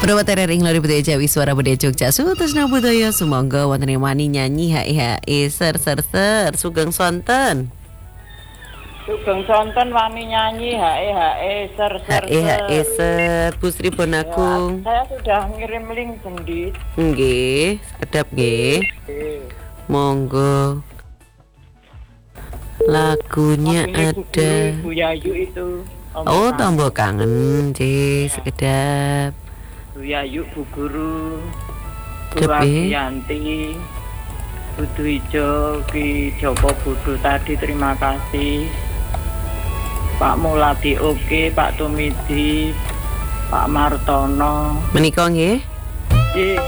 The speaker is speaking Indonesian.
Berapa tereng lari budaya Jawi suara budaya Jogja Sutusna budaya sumangga wonten ing wani nyanyi hae ser sugeng sonten. Sugeng sonten wani nyanyi hae ser Ser Bu Sri Bonagung. Saya sudah ngirim link sendiri. Nggih, sekedap nggih. Monggo. Lagunya ada Bu Yayu itu. Oh, tombol kangen, sekedap. Bu Yayu, Bu Guru, Bu Depi. Yanti, Budu Ijo, Ki Joko Budu tadi terima kasih. Pak Muladi oke, Pak Tumidi, Pak Martono. Menika nggih. Nggih.